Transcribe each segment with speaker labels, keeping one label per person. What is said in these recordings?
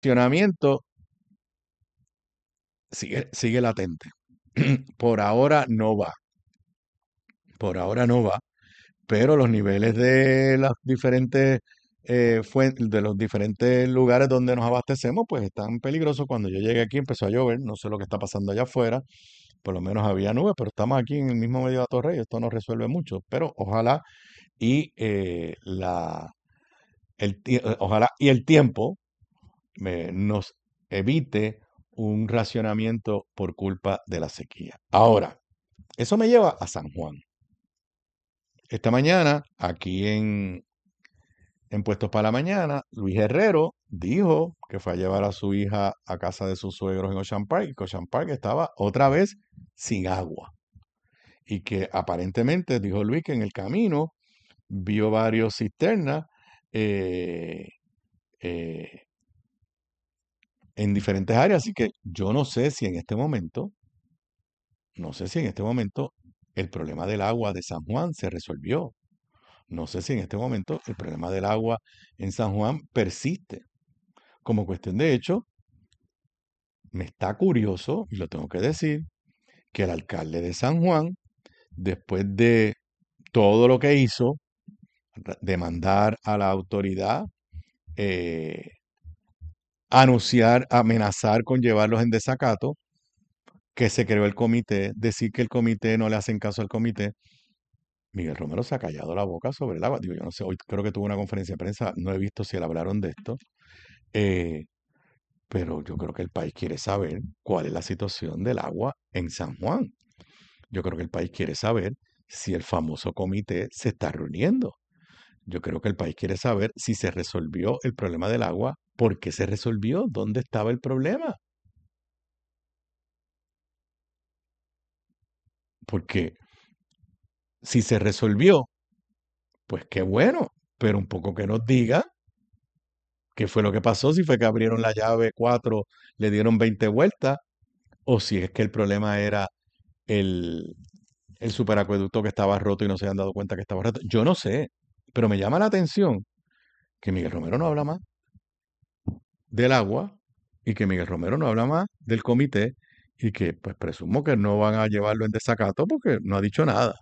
Speaker 1: Racionamiento sigue latente. Por ahora no va, por ahora no va, pero los niveles de las diferentes de los diferentes lugares donde nos abastecemos, pues están peligrosos. Cuando yo llegué aquí empezó a llover, no sé lo que está pasando allá afuera, por lo menos había nubes, pero estamos aquí en el mismo medio de la torre y esto no resuelve mucho, pero ojalá y ojalá y el tiempo nos evite un racionamiento por culpa de la sequía. Ahora, eso me lleva a San Juan. Esta mañana, aquí en Puestos para la Mañana, Luis Herrero dijo que fue a llevar a su hija a casa de sus suegros en Ocean Park y que Ocean Park estaba otra vez sin agua. Y que aparentemente, dijo Luis, que en el camino vio varios cisternas eh, eh, en diferentes áreas. Así que yo no sé si en este momento, no sé si en este momento el problema del agua de San Juan se resolvió. No sé si en este momento el problema del agua en San Juan persiste. Como cuestión de hecho, me está curioso, y lo tengo que decir, que el alcalde de San Juan, después de todo lo que hizo, demandar a la autoridad, eh, anunciar, amenazar con llevarlos en desacato, que se creó el comité, decir que el comité no le hacen caso al comité. Miguel Romero se ha callado la boca sobre el agua. Digo, yo no sé, hoy creo que tuvo una conferencia de prensa, no he visto si le hablaron de esto. Eh, pero yo creo que el país quiere saber cuál es la situación del agua en San Juan. Yo creo que el país quiere saber si el famoso comité se está reuniendo. Yo creo que el país quiere saber si se resolvió el problema del agua, por qué se resolvió, dónde estaba el problema. Porque si se resolvió, pues qué bueno, pero un poco que nos diga qué fue lo que pasó, si fue que abrieron la llave 4, le dieron 20 vueltas, o si es que el problema era el, el superacueducto que estaba roto y no se han dado cuenta que estaba roto. Yo no sé, pero me llama la atención que Miguel Romero no habla más del agua y que Miguel Romero no habla más del comité y que pues presumo que no van a llevarlo en desacato porque no ha dicho nada.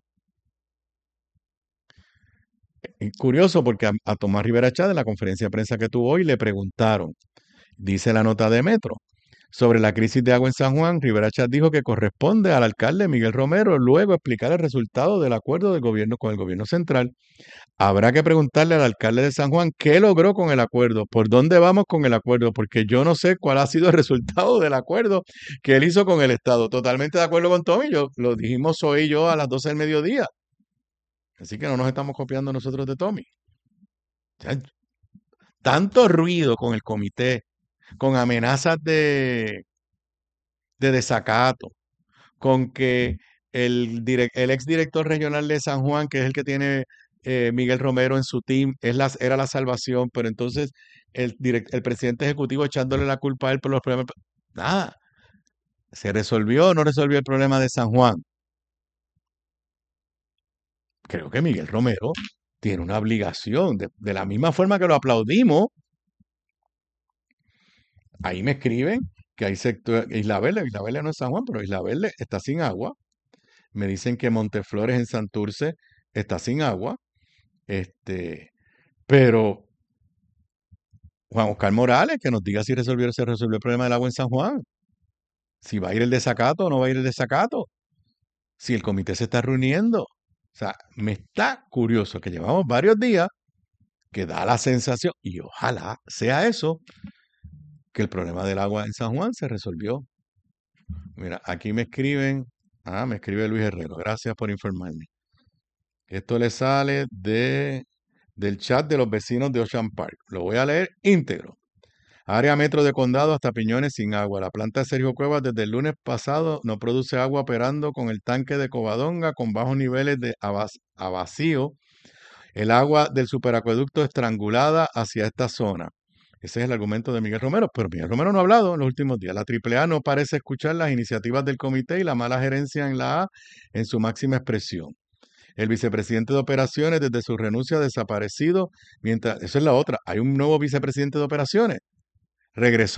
Speaker 1: Y curioso porque a Tomás Rivera Chávez en la conferencia de prensa que tuvo hoy le preguntaron, dice la nota de Metro, sobre la crisis de agua en San Juan. Rivera Chat dijo que corresponde al alcalde Miguel Romero luego explicar el resultado del acuerdo del gobierno con el gobierno central. Habrá que preguntarle al alcalde de San Juan qué logró con el acuerdo, por dónde vamos con el acuerdo, porque yo no sé cuál ha sido el resultado del acuerdo que él hizo con el Estado. Totalmente de acuerdo con Tommy, yo, lo dijimos hoy y yo a las 12 del mediodía. Así que no nos estamos copiando nosotros de Tommy. O sea, tanto ruido con el comité, con amenazas de desacato, con que el exdirector regional de San Juan, que es el que tiene Miguel Romero en su team, era la salvación, pero entonces el presidente ejecutivo echándole la culpa a él por los problemas. Nada, ¿se resolvió o no resolvió el problema de San Juan? Creo que Miguel Romero tiene una obligación, de la misma forma que lo aplaudimos. Ahí me escriben que hay sector, Isla Verde no es San Juan, pero Isla Verde está sin agua. Me dicen que Monteflores en Santurce está sin agua. Este, pero Juan Oscar Morales, que nos diga si se resolvió el problema del agua en San Juan. Si va a ir el desacato o no va a ir el desacato. Si el comité se está reuniendo. O sea, me está curioso que llevamos varios días que da la sensación, y ojalá sea eso, que el problema del agua en San Juan se resolvió. Mira, aquí me escribe Luis Herrero, gracias por informarme. Esto le sale del chat de los vecinos de Ocean Park. Lo voy a leer íntegro. Área metro de Condado hasta Piñones sin agua. La planta de Sergio Cuevas desde el lunes pasado no produce agua operando con el tanque de Covadonga con bajos niveles a vacío. El agua del superacueducto estrangulada hacia esta zona. Ese es el argumento de Miguel Romero, pero Miguel Romero no ha hablado en los últimos días. La AAA no parece escuchar las iniciativas del comité y la mala gerencia en la A en su máxima expresión. El vicepresidente de operaciones desde su renuncia ha desaparecido, mientras, eso es la otra, hay un nuevo vicepresidente de operaciones. regresó